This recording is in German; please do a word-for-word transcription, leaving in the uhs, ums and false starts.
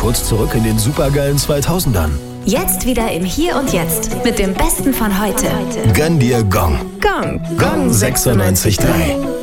kurz zurück in den supergeilen zweitausendern. Jetzt wieder im Hier und Jetzt mit dem Besten von heute. Gönn dir Gong. Gong. Gong sechsundneunzig Komma drei.